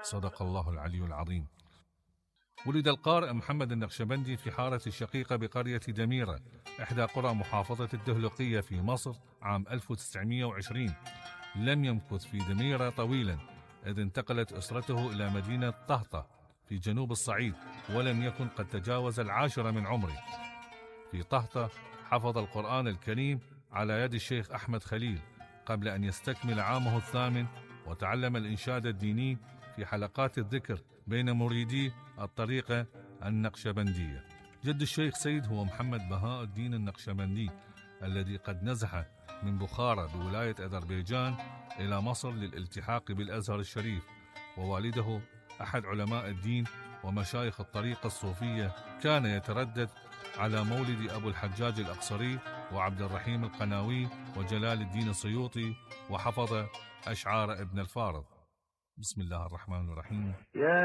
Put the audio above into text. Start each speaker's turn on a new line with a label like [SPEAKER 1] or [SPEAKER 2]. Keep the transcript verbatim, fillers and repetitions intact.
[SPEAKER 1] صدق الله العلي العظيم. ولد القارئ محمد النقشبندي في حارة الشقيقة بقرية دميرة إحدى قرى محافظة الدهلقية في مصر عام ألف وتسعمائة وعشرين. لم يمكث في دميرة طويلا إذ انتقلت أسرته إلى مدينة طهطة في جنوب الصعيد، ولم يكن قد تجاوز العاشرة من عمره. في طهطة حفظ القرآن الكريم على يد الشيخ أحمد خليل قبل أن يستكمل عامه الثامن، وتعلم الإنشاد الديني في حلقات الذكر بين مريدي الطريقة النقشبندية. جد الشيخ سيد هو محمد بهاء الدين النقشبندي الذي قد نزح من بخارى بولاية أذربيجان إلى مصر للالتحاق بالأزهر الشريف، ووالده أحد علماء الدين ومشايخ الطريقة الصوفية. كان يتردد على مولد أبو الحجاج الأقصري وعبد الرحيم القناوي وجلال الدين السيوطي، وحفظ أشعار ابن الفارض. بسم الله الرحمن الرحيم.